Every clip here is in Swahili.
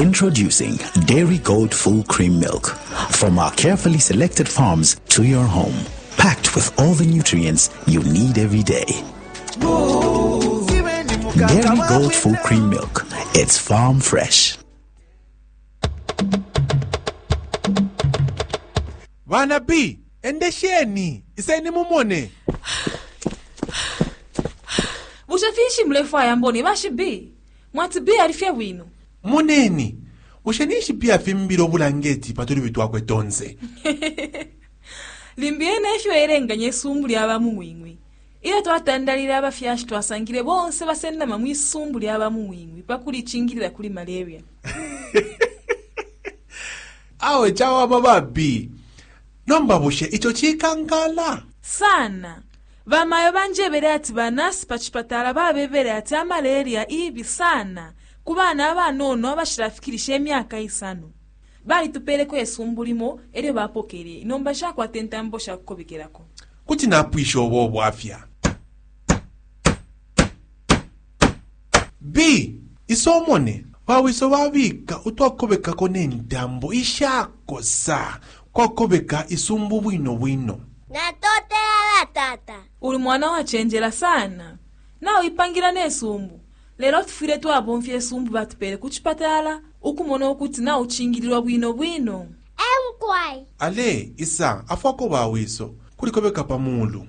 Introducing Dairy Gold Full Cream Milk from our carefully selected farms to your home, packed with all the nutrients you need every day. Dairy Gold Full Cream Milk. It's farm fresh. Vana B, endesheni, iseni mumone. Ushafishi mlefu ayamboni vashi B. Mwati B alifia wino. Muneni, ushanishi pia fimbiro bulangeti paturi vitu wakwe tonze. Limbiene efyo erenganye sumbuli abamu mwingwi. Iyo twatandalira abafyashi twasangire bonse basenda mamwi sumbuli abamu mwingwi pakuli chingirira kuli malaria. Awe chawa mababi. Nomba bushe icho chikangala. Sana. Vamayo banjebere ati banasi pachipatala babebere ati malaria ibi sana. Kubana abanono abashirafikirisha emyaka isano. Bali tupeleko esumbulimo ere bapokere inomba shakwa tentambo shakukobekerako. Kuti napwisho obo afya. B, isomone. Wawiso wabika utwakobeka kone ntambo ishako sa. Kwa kobeka isumbu wino. Natote ala tata. Uli mwana wa chenjela sana. Na ipangira nesumbu. Lero tufire twabonfye esumbu batupere kuchipatala. Ukumona okuti na uchingirirwa wino. Emkwai. Ale, isa, afwako wawiso. Kuli kobeka pamulu.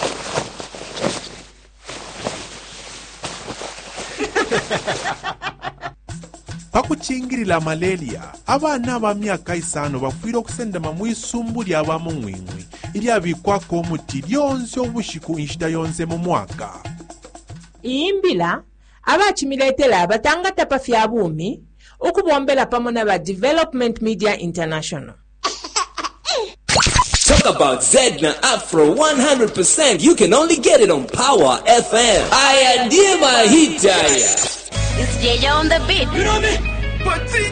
Pakuchingirila malaria, abana ba myaka isano bafwira okusenda mamwisumbu lya abamu mwingwi ili abikwako omuti lyonse obushiku inshita yonse mu mwaka. Imbila abachimiletela abatangata pafya bumi ukubombela pamona ba Development Media International. Talk about Zedna Afro 100%. You can only get it on Power FM. I am Dima Hitaya. It's J on the beat. You know me? But